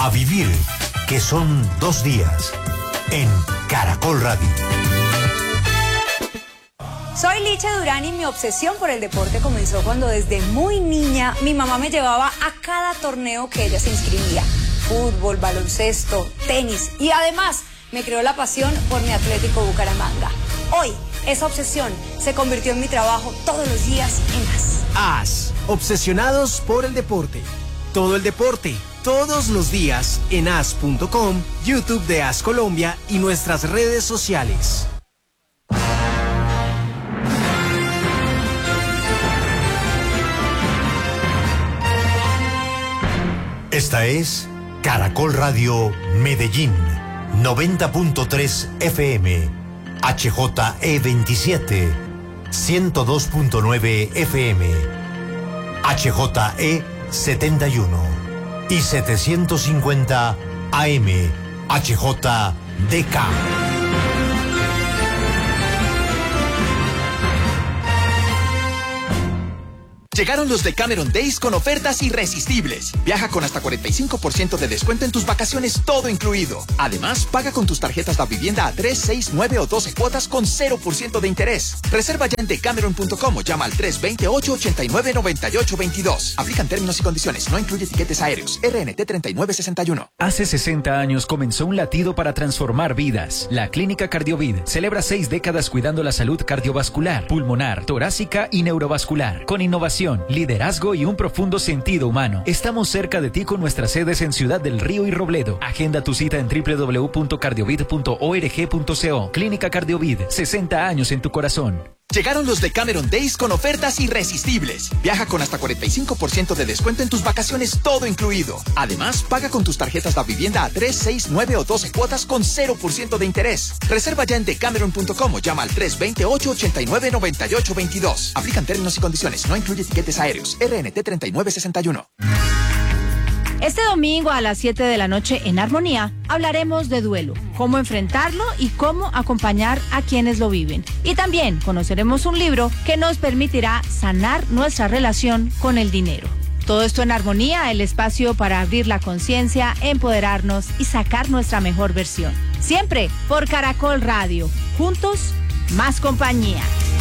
A vivir, que son 2 días, en Caracol Radio. Soy Licha Durán y mi obsesión por el deporte comenzó cuando desde muy niña mi mamá me llevaba a cada torneo que ella se inscribía. Fútbol, baloncesto, tenis y además me creó la pasión por mi Atlético Bucaramanga. Hoy, esa obsesión se convirtió en mi trabajo todos los días en AS. AS, obsesionados por el deporte. Todo el deporte, todos los días en as.com, YouTube de AS Colombia y nuestras redes sociales. Esta es Caracol Radio Medellín, 90.3 FM, HJE27, 102.9 FM, HJE71 y 750 AM, HJDK. Llegaron los Decameron Days con ofertas irresistibles. Viaja con hasta 45% de descuento en tus vacaciones, todo incluido. Además, paga con tus tarjetas de vivienda a 3, 6, 9 o 12 cuotas con 0% de interés. Reserva ya en decameron.com o llama al 328-89-98-22. Aplican términos y condiciones. No incluye tiquetes aéreos. RNT 3961. Hace 60 años comenzó un latido para transformar vidas. La Clínica Cardiovid celebra 6 décadas cuidando la salud cardiovascular, pulmonar, torácica y neurovascular. Con innovación, liderazgo y un profundo sentido humano. Estamos cerca de ti con nuestras sedes en Ciudad del Río y Robledo. Agenda tu cita en www.cardiovid.org.co. Clínica Cardiovid, 60 años en tu corazón. Llegaron los Decameron Days con ofertas irresistibles. Viaja con hasta 45% de descuento en tus vacaciones, todo incluido. Además, paga con tus tarjetas de vivienda a 3, 6, 9 o 12 cuotas con 0% de interés. Reserva ya en decameron.com o llama al 328-89-98-22. Aplican términos y condiciones. No incluye tiquetes aéreos. RNT 3961. Este domingo a las 7 de la noche en Armonía hablaremos de duelo, cómo enfrentarlo y cómo acompañar a quienes lo viven. Y también conoceremos un libro que nos permitirá sanar nuestra relación con el dinero. Todo esto en Armonía, el espacio para abrir la conciencia, empoderarnos y sacar nuestra mejor versión. Siempre por Caracol Radio. Juntos, más compañía.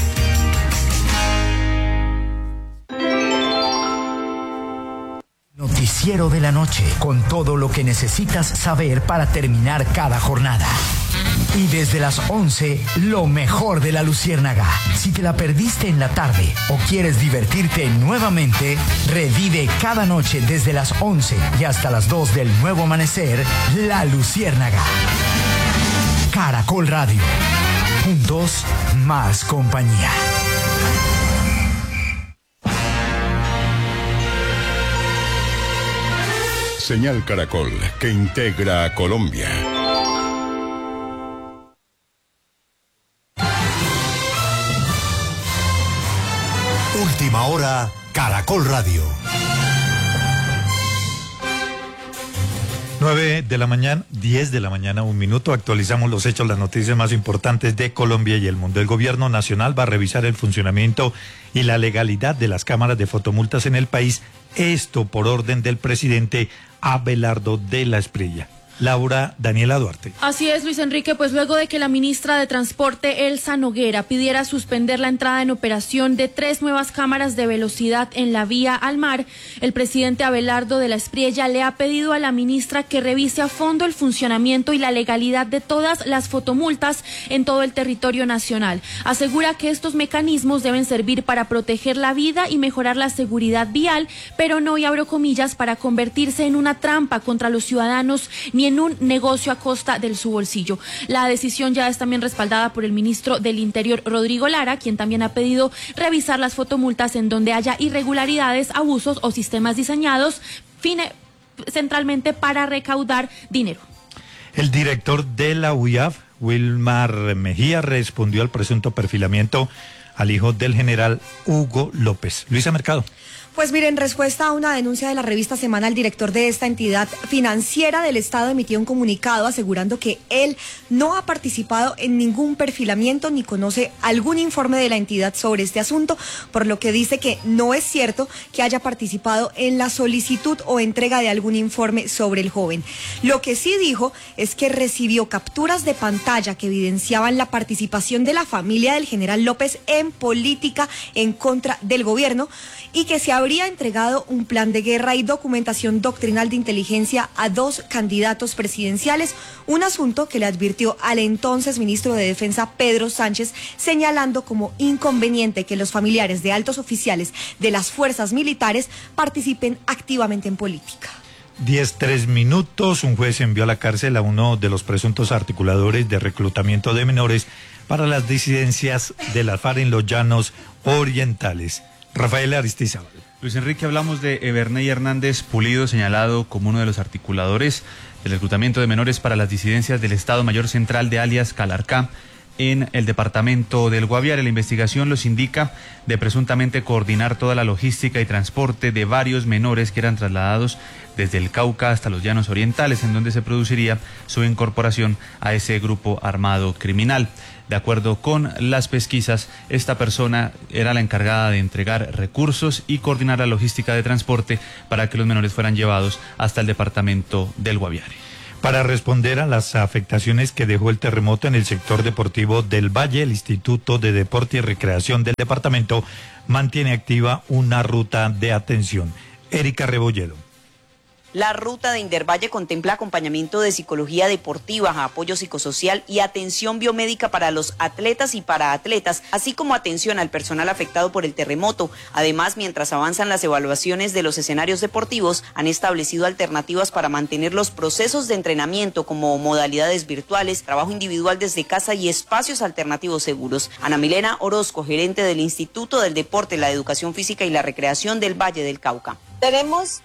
Noticiero de la noche, con todo lo que necesitas saber para terminar cada jornada. Y desde las 11, lo mejor de la Luciérnaga. Si te la perdiste en la tarde o quieres divertirte nuevamente, revive cada noche desde las 11 y hasta las 2 del nuevo amanecer, La Luciérnaga. Caracol Radio. Juntos, más compañía. Señal Caracol, que integra a Colombia. Última hora, Caracol Radio. 9 de la mañana, 10 de la mañana, 1 minuto. Actualizamos los hechos, las noticias más importantes de Colombia y el mundo. El gobierno nacional va a revisar el funcionamiento y la legalidad de las cámaras de fotomultas en el país. Esto por orden del presidente Abelardo de la Espriella. Laura Daniela Duarte. Así es, Luis Enrique, pues luego de que la ministra de Transporte, Elsa Noguera, pidiera suspender la entrada en operación de 3 nuevas cámaras de velocidad en la vía al mar, el presidente Abelardo de la Espriella le ha pedido a la ministra que revise a fondo el funcionamiento y la legalidad de todas las fotomultas en todo el territorio nacional. Asegura que estos mecanismos deben servir para proteger la vida y mejorar la seguridad vial, pero no, y abro comillas, para convertirse en una trampa contra los ciudadanos ni en un negocio a costa de su bolsillo. La decisión ya es también respaldada por el ministro del Interior, Rodrigo Lara, quien también ha pedido revisar las fotomultas en donde haya irregularidades, abusos o sistemas diseñados centralmente para recaudar dinero. El director de la UIAF, Wilmar Mejía, respondió al presunto perfilamiento al hijo del general Hugo López. Luisa Mercado. Pues mire, en respuesta a una denuncia de la revista Semana, el director de esta entidad financiera del Estado emitió un comunicado asegurando que él no ha participado en ningún perfilamiento ni conoce algún informe de la entidad sobre este asunto, por lo que dice que no es cierto que haya participado en la solicitud o entrega de algún informe sobre el joven. Lo que sí dijo es que recibió capturas de pantalla que evidenciaban la participación de la familia del general López en política en contra del gobierno y que se habría entregado un plan de guerra y documentación doctrinal de inteligencia a 2 candidatos presidenciales, un asunto que le advirtió al entonces ministro de Defensa Pedro Sánchez, señalando como inconveniente que los familiares de altos oficiales de las fuerzas militares participen activamente en política. 10:03. Un juez envió a la cárcel a uno de los presuntos articuladores de reclutamiento de menores para las disidencias de la FARC en los Llanos Orientales. Rafael Aristizábal. Luis Enrique, hablamos de Everney Hernández Pulido, señalado como uno de los articuladores del reclutamiento de menores para las disidencias del Estado Mayor Central de alias Calarcá en el departamento del Guaviare. La investigación los indica de presuntamente coordinar toda la logística y transporte de varios menores que eran trasladados desde el Cauca hasta los Llanos Orientales, en donde se produciría su incorporación a ese grupo armado criminal. De acuerdo con las pesquisas, esta persona era la encargada de entregar recursos y coordinar la logística de transporte para que los menores fueran llevados hasta el departamento del Guaviare. Para responder a las afectaciones que dejó el terremoto en el sector deportivo del Valle, el Instituto de Deporte y Recreación del departamento mantiene activa una ruta de atención. Erika Rebolledo. La ruta de Indervalle contempla acompañamiento de psicología deportiva, apoyo psicosocial y atención biomédica para los atletas y paraatletas, así como atención al personal afectado por el terremoto. Además, mientras avanzan las evaluaciones de los escenarios deportivos, han establecido alternativas para mantener los procesos de entrenamiento como modalidades virtuales, trabajo individual desde casa y espacios alternativos seguros. Ana Milena Orozco, gerente del Instituto del Deporte, la Educación Física y la Recreación del Valle del Cauca. Tenemos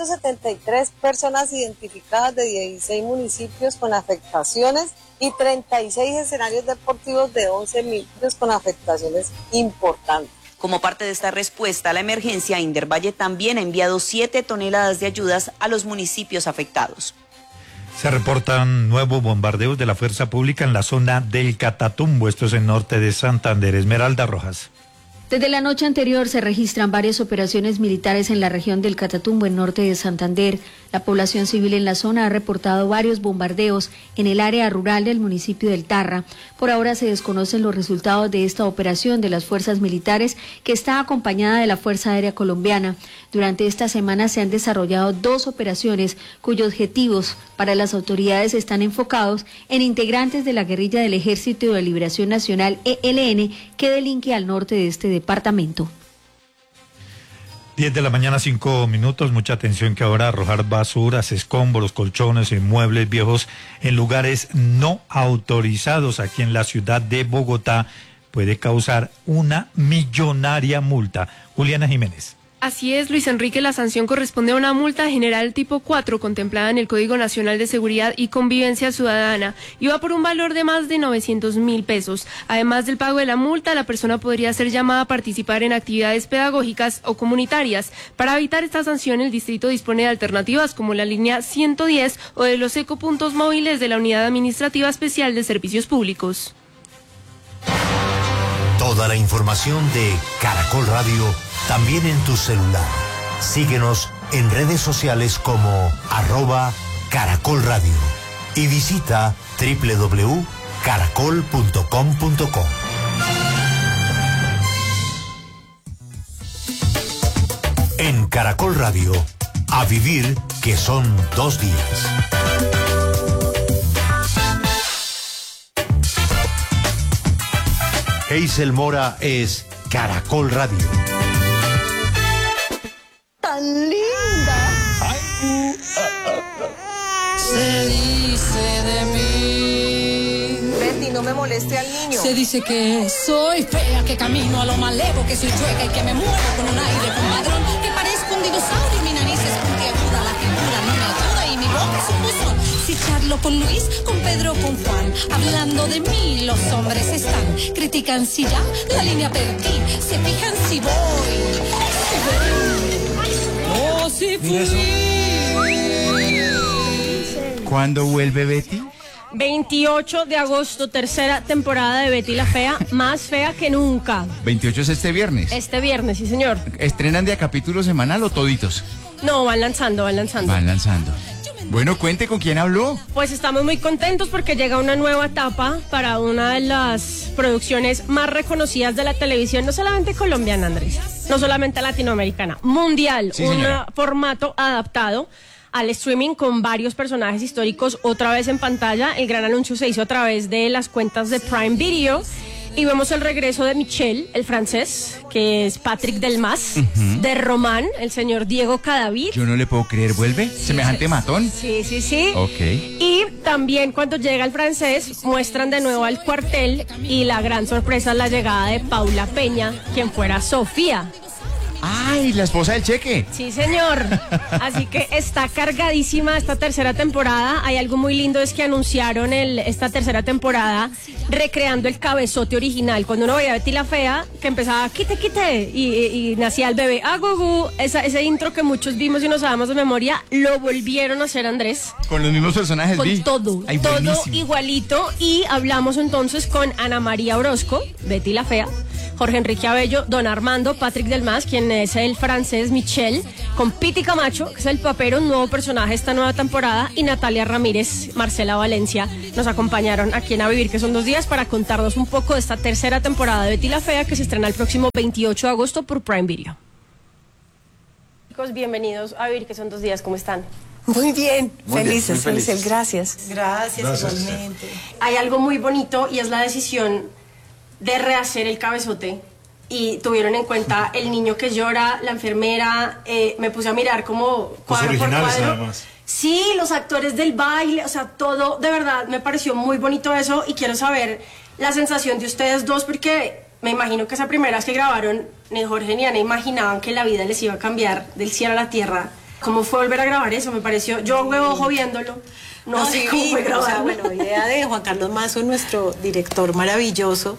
173 personas identificadas de 16 municipios con afectaciones y 36 escenarios deportivos de 11 municipios con afectaciones importantes. Como parte de esta respuesta a la emergencia, Indervalle también ha enviado 7 toneladas de ayudas a los municipios afectados. Se reportan nuevos bombardeos de la fuerza pública en la zona del Catatumbo, esto es en norte de Santander. Esmeralda Rojas. Desde la noche anterior se registran varias operaciones militares en la región del Catatumbo, en norte de Santander. La población civil en la zona ha reportado varios bombardeos en el área rural del municipio del Tarra. Por ahora se desconocen los resultados de esta operación de las fuerzas militares, que está acompañada de la Fuerza Aérea Colombiana. Durante esta semana se han desarrollado 2 operaciones cuyos objetivos para las autoridades están enfocados en integrantes de la guerrilla del Ejército de Liberación Nacional, ELN, que delinque al norte de este departamento. 10 de la mañana, 5 minutos. Mucha atención, que ahora arrojar basuras, escombros, colchones y muebles viejos en lugares no autorizados aquí en la ciudad de Bogotá puede causar una millonaria multa. Juliana Jiménez. Así es, Luis Enrique, la sanción corresponde a una multa general tipo 4 contemplada en el Código Nacional de Seguridad y Convivencia Ciudadana y va por un valor de más de 900.000 pesos. Además del pago de la multa, la persona podría ser llamada a participar en actividades pedagógicas o comunitarias. Para evitar esta sanción, el distrito dispone de alternativas como la línea 110 o de los ecopuntos móviles de la Unidad Administrativa Especial de Servicios Públicos. Toda la información de Caracol Radio también en tu celular. Síguenos en redes sociales como @Caracol Radio y visita www.caracol.com.co. En Caracol Radio, a vivir que son 2 días. Hazel Mora es Caracol Radio. Tan linda. Se dice de mí. Betty, no me moleste al niño. Se dice que soy fea, que camino a lo malevo, que soy chueca y que me muevo con un aire comadrón, que parezco un dinosaurio y mi nariz es puntiaguda, la figura no me ayuda y mi boca es un buzón. Si charlo con Luis, con Pedro, con Juan, hablando de mí los hombres están. Critican si ya la línea perdí, se fijan si voy, si ven. si Mira eso. ¿Cuándo vuelve Betty? 28 de agosto, tercera temporada de Betty la Fea, más fea que nunca. 28 es este viernes. Este viernes, sí señor. ¿Estrenan de a capítulo semanal o toditos? No, van lanzando. Van lanzando. Bueno, cuente con quién habló. Pues estamos muy contentos porque llega una nueva etapa para una de las producciones más reconocidas de la televisión, no solamente colombiana, Andrés, no solamente latinoamericana, mundial. Sí, un señora. formato adaptado al streaming con varios personajes históricos otra vez en pantalla. El gran anuncio se hizo a través de las cuentas de Prime Video y vemos el regreso de Michel, el francés, que es Patrick Delmas, de Román, el señor Diego Cadavid. Yo no le puedo creer, ¿vuelve? ¿Semejante matón? Sí. Ok. Y también cuando llega el francés muestran de nuevo al cuartel y la gran sorpresa es la llegada de Paula Peña, quien fuera Sofía. ¡Ay, la esposa del Cheque! Sí, señor. Así que está cargadísima esta tercera temporada. Hay algo muy lindo, es que anunciaron esta tercera temporada recreando el cabezote original. Cuando uno veía a Betty la Fea, que empezaba quite, y nacía el bebé gugu, ese intro que muchos vimos y nos sabemos de memoria, lo volvieron a hacer, Andrés. Con los mismos personajes, Con todo, Ay, todo buenísimo. igualito. Y hablamos entonces con Ana María Orozco, Betty la Fea, Jorge Enrique Abello, Don Armando, Patrick Delmas, quien es el francés Michel, con Piti Camacho, que es el papero, un nuevo personaje esta nueva temporada, y Natalia Ramírez, Marcela Valencia, nos acompañaron aquí en A Vivir, que son 2 días, para contarnos un poco de esta tercera temporada de Betty la Fea, que se estrena el próximo 28 de agosto por Prime Video. Chicos, bienvenidos a Vivir, que son 2 días, ¿cómo están? Muy bien, Muy felices, bien, muy felices. gracias. Gracias, igualmente. Hay algo muy bonito y es la decisión de rehacer el cabezote, y tuvieron en cuenta el niño que llora, la enfermera, me puse a mirar como cuadro por cuadro. Además. Sí, los actores del baile, o sea, todo, de verdad, me pareció muy bonito eso, y quiero saber la sensación de ustedes dos, porque me imagino que esa primera vez que grabaron, ni Jorge ni Ana imaginaban que la vida les iba a cambiar del cielo a la tierra. ¿Cómo fue volver a grabar eso? Me pareció, yo huevo ojo viéndolo. No sé cómo fue grabar. O sea, bueno, idea de Juan Carlos Mazo, nuestro director maravilloso,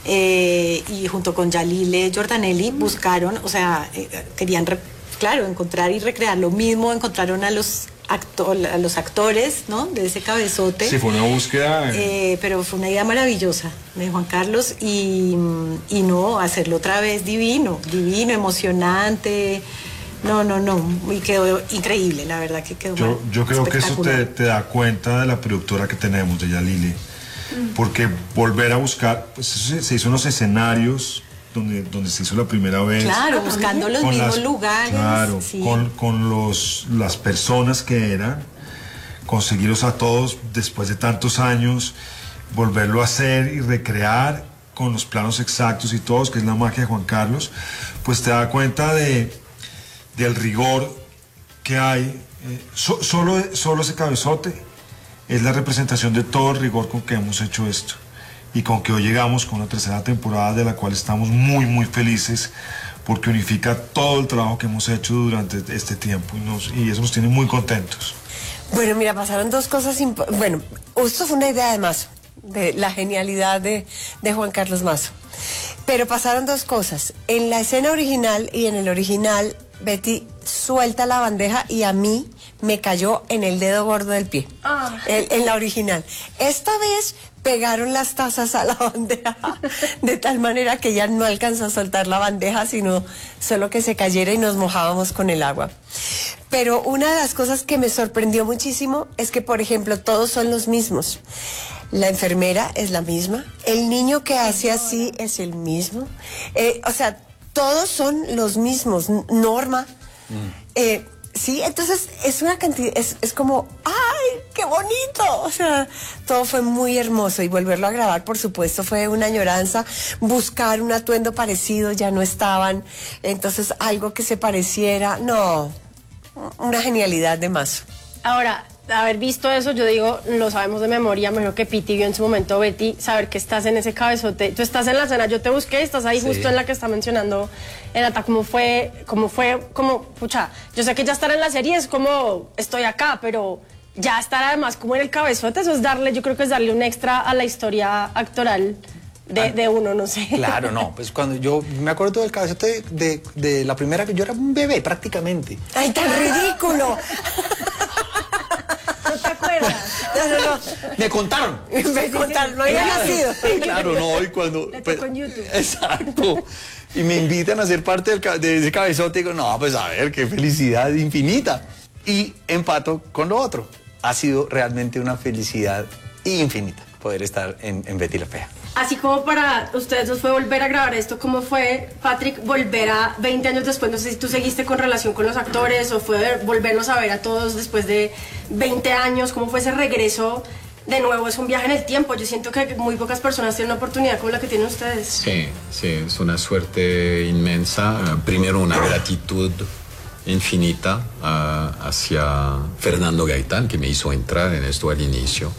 y junto con Yalile Giordanelli buscaron, o sea, querían, claro, encontrar y recrear lo mismo, encontraron a los actores, ¿no? De ese cabezote. Sí, fue una búsqueda. Pero fue una idea maravillosa de Juan Carlos, y no, hacerlo otra vez divino, emocionante. No, y quedó increíble, la verdad que quedó Yo creo que eso te da cuenta de la productora que tenemos, de Yalile, porque volver a buscar, pues se hizo unos escenarios donde se hizo la primera vez. Claro, buscando los mismos lugares. Claro, sí. con las personas que eran, conseguirlos a todos después de tantos años, volverlo a hacer y recrear con los planos exactos y todos, que es la magia de Juan Carlos, pues te da cuenta del rigor que hay. Solo ese cabezote es la representación de todo el rigor con que hemos hecho esto, y con que hoy llegamos con una tercera temporada de la cual estamos muy muy felices, porque unifica todo el trabajo que hemos hecho durante este tiempo, y eso nos tiene muy contentos. Bueno, mira, pasaron 2 cosas. Bueno, esto fue una idea de Mazo, de la genialidad de Juan Carlos Mazo. Pero pasaron 2 cosas. En la escena original y en el original, Betty suelta la bandeja y a mí me cayó en el dedo gordo del pie. En la original. Esta vez pegaron las tazas a la bandeja de tal manera que ya no alcanzó a soltar la bandeja, sino solo que se cayera y nos mojábamos con el agua. Pero una de las cosas que me sorprendió muchísimo es que, por ejemplo, todos son los mismos. La enfermera es la misma, el niño que hace así es el mismo, o sea, todos son los mismos. Norma, sí, entonces es una cantidad, es como, ¡ay, qué bonito! O sea, todo fue muy hermoso, y volverlo a grabar, por supuesto, fue una añoranza. Buscar un atuendo parecido, ya no estaban, entonces algo que se pareciera, no, una genialidad de Mazo. Ahora, haber visto eso, yo digo, lo sabemos de memoria, mejor que Piti vio en su momento, Betty, saber que estás en ese cabezote. Tú estás en la escena, yo te busqué, estás ahí justo en la que está mencionando Renata. ¿Cómo fue, pucha, yo sé que ya estar en la serie es como, estoy acá, pero ya estar además como en el cabezote, eso es darle, yo creo que es darle un extra a la historia actoral de uno, no sé. Claro, no, pues cuando yo me acuerdo del cabeceto de la primera que yo era un bebé prácticamente. ¡Ay, tan ridículo! ¿No te acuerdas? No. Me contaron. No había nacido. Claro, no, y cuando... Le tocó en YouTube. Exacto. Y me invitan a ser parte de ese cabezote y digo, no, pues a ver, qué felicidad infinita. Y empato con lo otro. Ha sido realmente una felicidad infinita poder estar en Betty la Fea. Así como para ustedes dos fue volver a grabar esto, ¿cómo fue, Patrick, volver a 20 años después? No sé si tú seguiste con relación con los actores o fue volverlos a ver a todos después de 20 años. ¿Cómo fue ese regreso? De nuevo, es un viaje en el tiempo. Yo siento que muy pocas personas tienen una oportunidad como la que tienen ustedes. Sí, es una suerte inmensa. Primero, una gratitud infinita hacia Fernando Gaitán, que me hizo entrar en esto al inicio.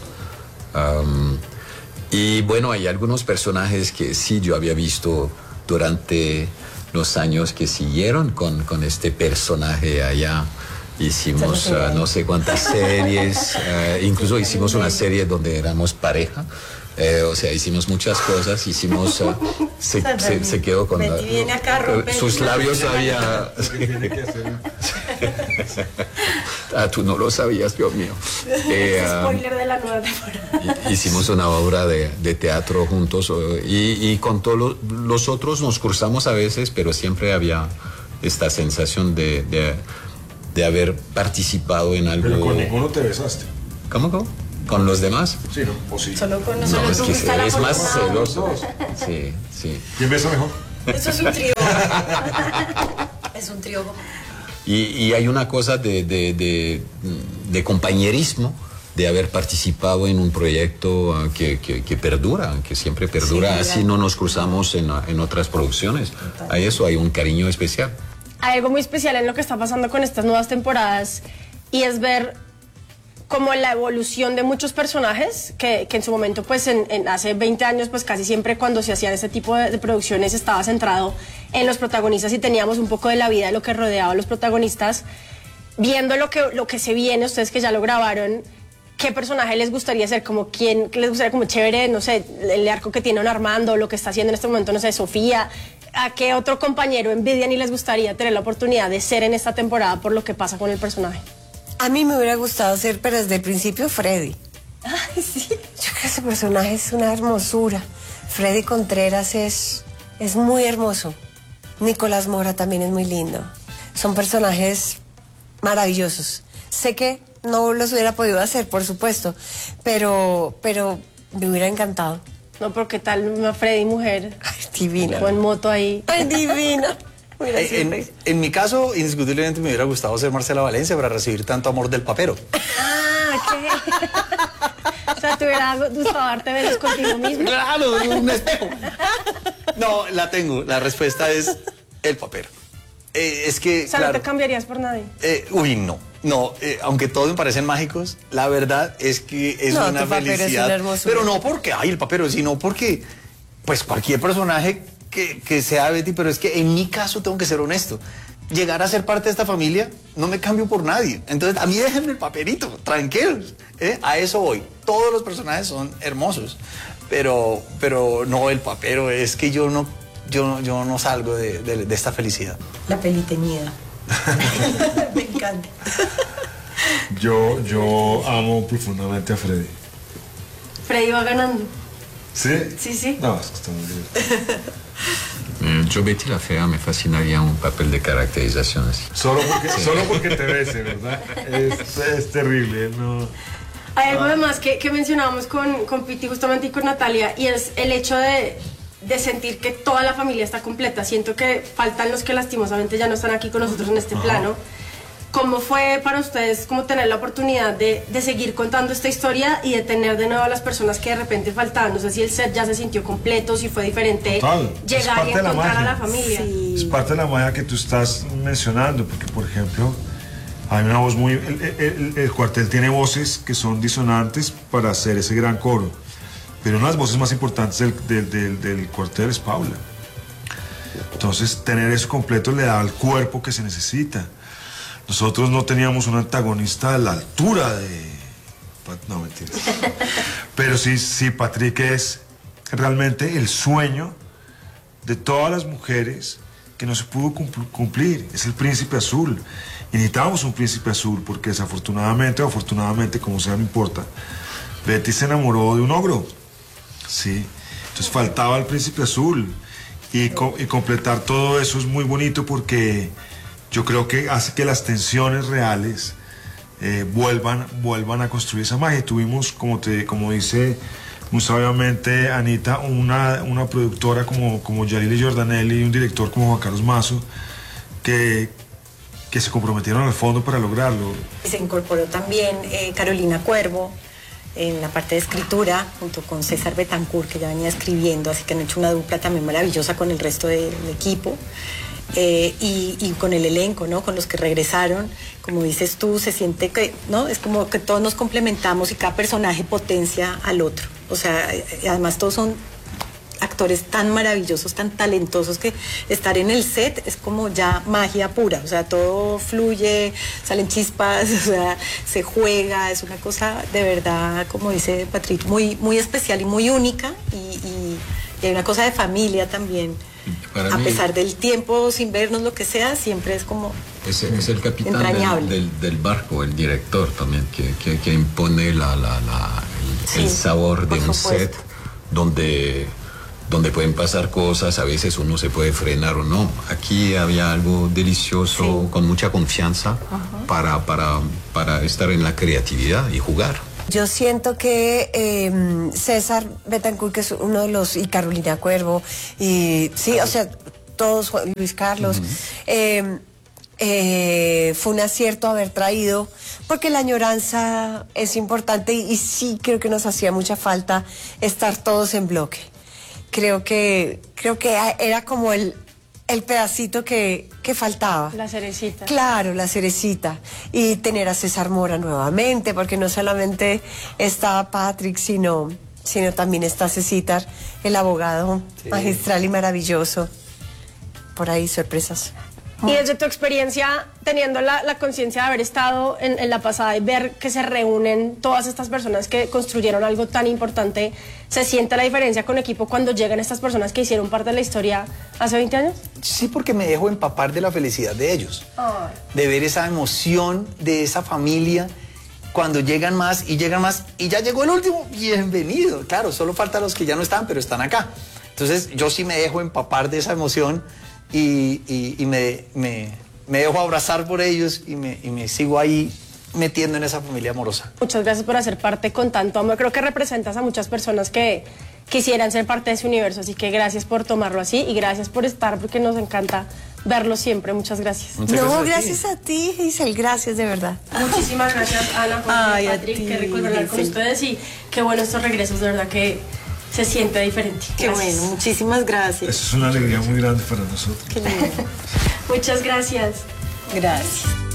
Y bueno, hay algunos personajes que sí yo había visto durante los años que siguieron con este personaje allá. Hicimos no sé cuántas series, incluso hicimos una serie donde éramos pareja. O sea, hicimos muchas cosas, hicimos... se quedó con... viene acá, sus labios todavía... Tú no lo sabías, Dios mío. Spoiler de la nueva temporada. Hicimos una obra de teatro juntos y con todos los otros nos cruzamos a veces, pero siempre había esta sensación de haber participado en algo... Pero con ninguno te besaste. ¿Cómo? ¿Con los demás? Sí, no, o sí. Solo con No, nosotros. es que eres más celoso. Sí. ¿Quién besa mejor? Eso es un trío. Es un trío. Y hay una cosa de compañerismo, de haber participado en un proyecto que perdura, que siempre perdura, Sí, así no nos cruzamos en otras producciones. A eso hay un cariño especial. Hay algo muy especial en lo que está pasando con estas nuevas temporadas y es ver como la evolución de muchos personajes que en su momento, pues hace 20 años, pues casi siempre cuando se hacían este tipo de producciones estaba centrado en los protagonistas y teníamos un poco de la vida de lo que rodeaba a los protagonistas. Viendo lo que se viene, ustedes que ya lo grabaron, ¿qué personaje les gustaría ser? Como quién les gustaría como chévere, no sé, el arco que tiene un Armando, lo que está haciendo en este momento, no sé, Sofía. ¿A qué otro compañero envidian y les gustaría tener la oportunidad de ser en esta temporada por lo que pasa con el personaje? A mí me hubiera gustado ser, pero desde el principio, Freddy. Ay, sí. Yo creo que ese personaje es una hermosura. Freddy Contreras es muy hermoso. Nicolás Mora también es muy lindo. Son personajes maravillosos. Sé que no los hubiera podido hacer, por supuesto, pero me hubiera encantado. No, pero ¿qué tal una Freddy mujer? Ay, divina. Con moto ahí. Ay, divina. En mi caso, indiscutiblemente me hubiera gustado ser Marcela Valencia para recibir tanto amor del papero. O sea, ¿te hubiera gustado darte besos contigo mismo? Claro, un espejo. No, la tengo. La respuesta es el papero. Es que, o sea, claro, no te cambiarías por nadie. No, aunque todos me parecen mágicos, la verdad es que es una felicidad. Pero no porque, el papero, sino porque, pues cualquier personaje que sea Betty, pero es que en mi caso tengo que ser honesto. Llegar a ser parte de esta familia, no me cambio por nadie. Entonces, a mí déjenme el paperito, tranquilos. A eso voy. Todos los personajes son hermosos, pero no el papero. Es que yo no salgo de esta felicidad. La peliteñida. Me encanta. Yo amo profundamente a Freddy. Freddy va ganando. ¿Sí? Sí. No, es que está muy divertido. Yo Betty la Fea me fascinaría un papel de caracterización así. Solo porque te bese, ¿verdad? Es terrible, ¿no? Hay algo además que mencionábamos con Piti justamente y con Natalia, y es el hecho de sentir que toda la familia está completa. Siento que faltan los que lastimosamente ya no están aquí con nosotros en este plano. ¿Cómo fue para ustedes como tener la oportunidad de seguir contando esta historia y de tener de nuevo a las personas que de repente faltaban? No sé si el set ya se sintió completo, si fue diferente. Total. Llegar y encontrar a la familia. Sí. Es parte de la magia que tú estás mencionando, porque por ejemplo hay una voz muy... El cuartel tiene voces que son disonantes para hacer ese gran coro, pero una de las voces más importantes del cuartel es Paula. Entonces tener eso completo le da al cuerpo que se necesita. Nosotros no teníamos un antagonista a la altura de... No, mentiras. Pero sí, Patrick es realmente el sueño de todas las mujeres que no se pudo cumplir. Es el príncipe azul. Y necesitábamos un príncipe azul porque desafortunadamente o afortunadamente, como sea, no importa, Betty se enamoró de un ogro. Sí. Entonces faltaba el príncipe azul. Y completar todo eso es muy bonito porque yo creo que hace que las tensiones reales vuelvan a construir esa magia. Tuvimos, como dice muy sabiamente Anita, una productora como Yarili Giordanelli y un director como Juan Carlos Mazo que se comprometieron al fondo para lograrlo. Se incorporó también Carolina Cuervo en la parte de escritura, junto con César Betancourt, que ya venía escribiendo, así que han hecho una dupla también maravillosa con el resto del equipo. Y con el elenco, ¿no? Con los que regresaron, como dices tú, se siente que, ¿no? Es como que todos nos complementamos y cada personaje potencia al otro. O sea, además todos son actores tan maravillosos, tan talentosos, que estar en el set es como ya magia pura. O sea, todo fluye, salen chispas, o sea, se juega, es una cosa de verdad, como dice Patrick, muy, muy especial y muy única, y hay una cosa de familia también. Para a mí, pesar del tiempo, sin vernos, lo que sea, siempre es como es el capitán entrañable. del barco, el director también, que impone el sabor de un set donde pueden pasar cosas, a veces uno se puede frenar o no. Aquí había algo delicioso, con mucha confianza para estar en la creatividad y jugar. Yo siento que César Betancourt, que es uno de los, y Carolina Cuervo, y sí, o sea, todos, Luis Carlos, fue un acierto haber traído, porque la añoranza es importante y sí creo que nos hacía mucha falta estar todos en bloque. Creo que era como el pedacito que faltaba. La cerecita. Claro, la cerecita. Y tener a César Mora nuevamente, porque no solamente está Patrick, sino también está Cecitar, el abogado magistral y maravilloso. Por ahí, sorpresas. Y desde tu experiencia, teniendo la conciencia de haber estado en la pasada y ver que se reúnen todas estas personas que construyeron algo tan importante, ¿se siente la diferencia con equipo cuando llegan estas personas que hicieron parte de la historia hace 20 años? Sí, porque me dejo empapar de la felicidad de ellos, de ver esa emoción de esa familia cuando llegan más y ya llegó el último, bienvenido. Claro, solo faltan los que ya no están, pero están acá. Entonces yo sí me dejo empapar de esa emoción y me dejo abrazar por ellos y me sigo ahí metiendo en esa familia amorosa. Muchas gracias por hacer parte con tanto amor. Creo que representas a muchas personas que quisieran ser parte de ese universo, así que gracias por tomarlo así y gracias por estar, porque nos encanta verlo siempre. Muchas gracias. Gracias a ti, Giselle, gracias de verdad. Muchísimas gracias, Ana, Juan y Patrick, qué rico hablar con ustedes y qué bueno estos regresos, de verdad que se siente diferente. Qué bueno, muchísimas gracias. Eso es una alegría muy grande para nosotros. Muchas gracias. Gracias.